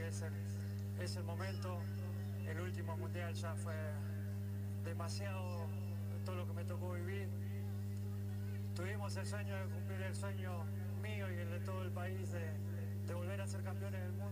es el momento. El último mundial ya fue demasiado todo lo que me tocó vivir. Tuvimos el sueño de cumplir el sueño mío y el de todo el país de volver a ser campeones del mundo.